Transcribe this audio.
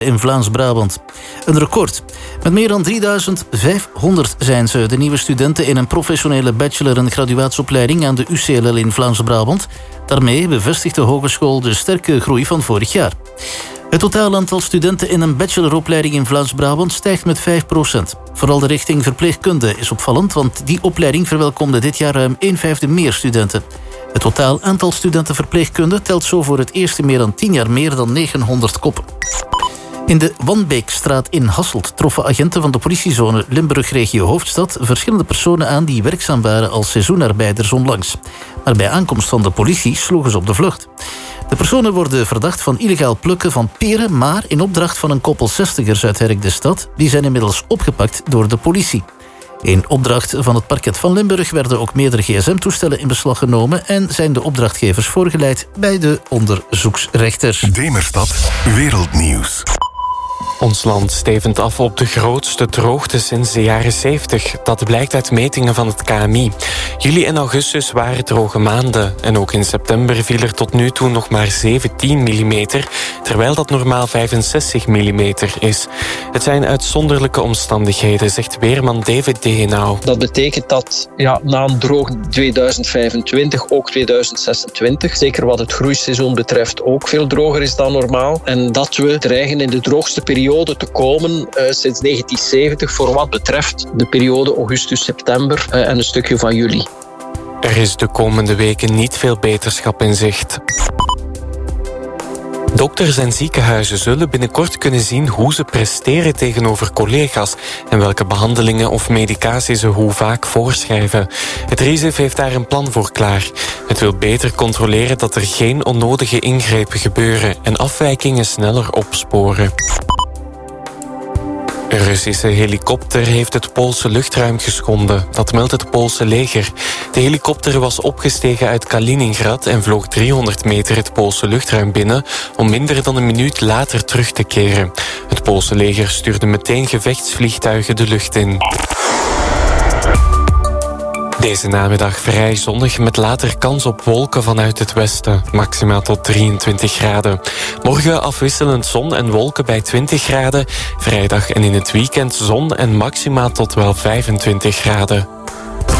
in Vlaams-Brabant. Een record. Met meer dan 3500 zijn ze, de nieuwe studenten in een professionele bachelor- en graduatieopleiding aan de UCLL in Vlaams-Brabant. Daarmee bevestigt de hogeschool de sterke groei van vorig jaar. Het totaal aantal studenten in een bacheloropleiding in Vlaams-Brabant stijgt met 5%. Vooral de richting verpleegkunde is opvallend, want die opleiding verwelkomde dit jaar ruim 1/5 meer studenten. Het totaal aantal studenten verpleegkunde telt zo voor het eerst in meer dan 10 jaar meer dan 900 koppen. In de Wanbeekstraat in Hasselt troffen agenten van de politiezone Limburg-regio Hoofdstad verschillende personen aan die werkzaam waren als seizoenarbeiders onlangs. Maar bij aankomst van de politie sloegen ze op de vlucht. De personen worden verdacht van illegaal plukken van peren, maar in opdracht van een koppel 60ers uit Herk de Stad. Die zijn inmiddels opgepakt door de politie. In opdracht van het parket van Limburg werden ook meerdere gsm-toestellen in beslag genomen en zijn de opdrachtgevers voorgeleid bij de onderzoeksrechter. Demerstad Wereldnieuws. Ons land stevend af op de grootste droogte sinds de jaren 70. Dat blijkt uit metingen van het KMI. Juli en augustus waren droge maanden. En ook in september viel er tot nu toe nog maar 17 mm... terwijl dat normaal 65 mm is. Het zijn uitzonderlijke omstandigheden, zegt weerman David Dehenau. Dat betekent dat na een droog 2025 ook 2026, zeker wat het groeiseizoen betreft, ook veel droger is dan normaal. En dat we dreigen in de droogste periode te komen sinds 1970 voor wat betreft de periode augustus-september en een stukje van juli. Er is de komende weken niet veel beterschap in zicht. Dokters en ziekenhuizen zullen binnenkort kunnen zien hoe ze presteren tegenover collega's en welke behandelingen of medicatie ze hoe vaak voorschrijven. Het RIZIF heeft daar een plan voor klaar. Het wil beter controleren dat er geen onnodige ingrepen gebeuren en afwijkingen sneller opsporen. Een Russische helikopter heeft het Poolse luchtruim geschonden. Dat meldt het Poolse leger. De helikopter was opgestegen uit Kaliningrad en vloog 300 meter het Poolse luchtruim binnen om minder dan een minuut later terug te keren. Het Poolse leger stuurde meteen gevechtsvliegtuigen de lucht in. Deze namiddag vrij zonnig met later kans op wolken vanuit het westen. Maximaal tot 23 graden. Morgen afwisselend zon en wolken bij 20 graden. Vrijdag en in het weekend zon en maximaal tot wel 25 graden.